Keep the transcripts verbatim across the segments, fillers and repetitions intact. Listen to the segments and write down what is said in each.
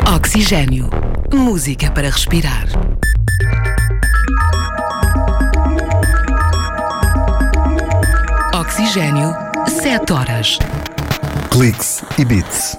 Oxigênio. Música para respirar. Oxigênio, sete horas. Cliques e Beats.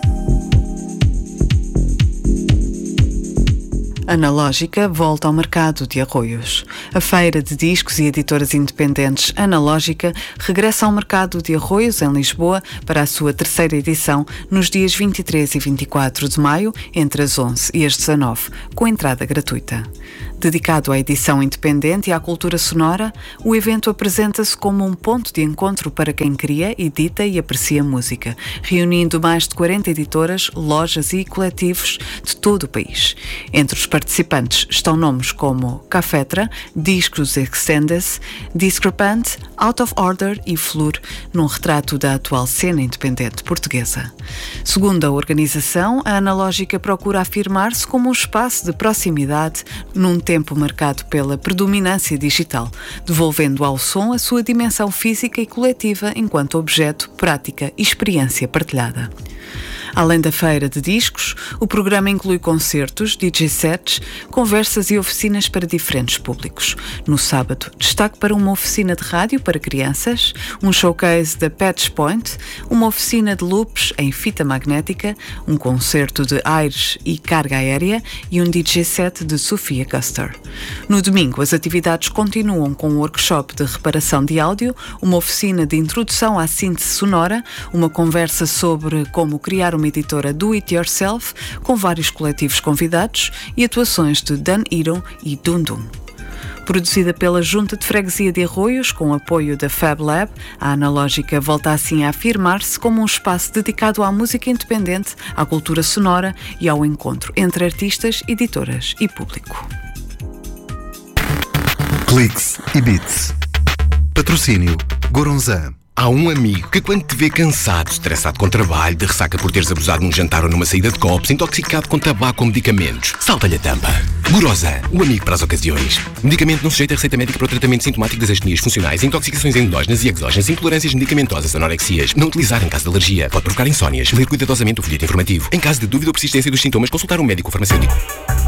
Analógica volta ao mercado de Arroios. A feira de discos e editoras independentes Analógica regressa ao mercado de Arroios, em Lisboa, para a sua terceira edição, nos dias vinte e três e vinte e quatro de maio, entre as onze e as dezanove, com entrada gratuita. Dedicado à edição independente e à cultura sonora, o evento apresenta-se como um ponto de encontro para quem cria, edita e aprecia música, reunindo mais de quarenta editoras, lojas e coletivos de todo o país. Entre os participantes estão nomes como Cafetra, Discos Extendes, Discrepant, Out of Order e Flur, num retrato da atual cena independente portuguesa. Segundo a organização, a Analógica procura afirmar-se como um espaço de proximidade num tempo marcado pela predominância digital, devolvendo ao som a sua dimensão física e coletiva enquanto objeto, prática e experiência partilhada. Além da feira de discos, o programa inclui concertos, D J sets, conversas e oficinas para diferentes públicos. No sábado, destaque para uma oficina de rádio para crianças, um showcase da Patch Point, uma oficina de loops em fita magnética, um concerto de aires e carga aérea e um D J set de Sofia Custer. No domingo, as atividades continuam com um workshop de reparação de áudio, uma oficina de introdução à síntese sonora, uma conversa sobre como criar uma editora do-it-yourself, com vários coletivos convidados e atuações de Dan Iron e Dundum. Produzida pela Junta de Freguesia de Arroios, com apoio da Fab Lab, a Analógica volta assim a afirmar-se como um espaço dedicado à música independente, à cultura sonora e ao encontro entre artistas, editoras e público. Cliques e Beats. Patrocínio Goronzan. Há um amigo que, quando te vê cansado, estressado com trabalho, de ressaca por teres abusado num jantar ou numa saída de copos, intoxicado com tabaco ou medicamentos, salta-lhe a tampa. Goronzan, o amigo para as ocasiões. Medicamento não sujeito a receita médica para o tratamento sintomático das astenias funcionais, intoxicações endógenas e exógenas, intolerâncias medicamentosas, anorexias. Não utilizar em caso de alergia. Pode provocar insónias. Ler cuidadosamente o folheto informativo. Em caso de dúvida ou persistência dos sintomas, consultar um médico ou farmacêutico.